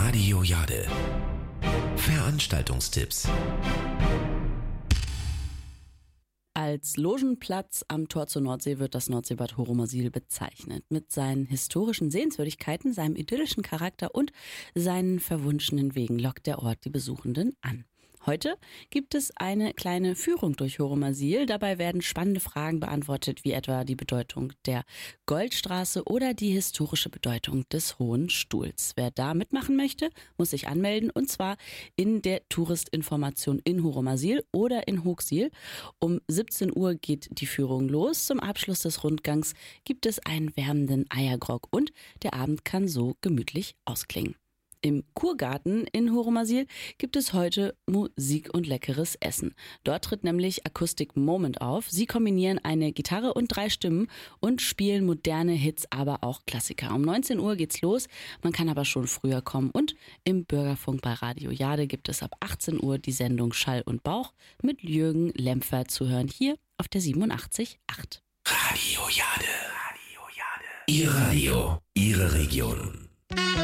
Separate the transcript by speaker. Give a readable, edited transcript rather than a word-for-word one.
Speaker 1: Radio Jade. Veranstaltungstipps.
Speaker 2: Als Logenplatz am Tor zur Nordsee wird das Nordseebad Horomasil bezeichnet. Mit seinen historischen Sehenswürdigkeiten, seinem idyllischen Charakter und seinen verwunschenen Wegen lockt der Ort die Besuchenden an. Heute gibt es eine kleine Führung durch Horomasil. Dabei werden spannende Fragen beantwortet, wie etwa die Bedeutung der Goldstraße oder die historische Bedeutung des Hohen Stuhls. Wer da mitmachen möchte, muss sich anmelden, und zwar in der Touristinformation in Horomasil oder in Hooxil. Um 17 Uhr geht die Führung los. Zum Abschluss des Rundgangs gibt es einen wärmenden Eiergrog und der Abend kann so gemütlich ausklingen. Im Kurgarten in Horomasil gibt es heute Musik und leckeres Essen. Dort tritt nämlich Acoustic Moment auf. Sie kombinieren eine Gitarre und 3 Stimmen und spielen moderne Hits, aber auch Klassiker. Um 19 Uhr geht's los, man kann aber schon früher kommen. Und im Bürgerfunk bei Radio Jade gibt es ab 18 Uhr die Sendung Schall und Bauch mit Jürgen Lempfer zu hören, hier auf der 87.8.
Speaker 1: Radio Jade. Ihr Radio, Ihre Region.